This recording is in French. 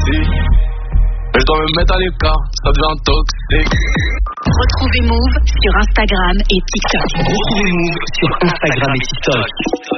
ici. Mais je dois me mettre à l'écart, ça devient toxique. Retrouvez Move sur Instagram et TikTok. Retrouvez Move sur Instagram et TikTok.